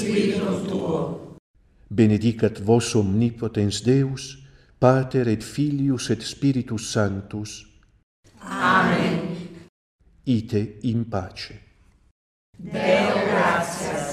spiritum tuo. Benedicat vos omnipotens Deus, Pater et Filius et Spiritus Sanctus. Amen. Ite in pace. Deo gratias.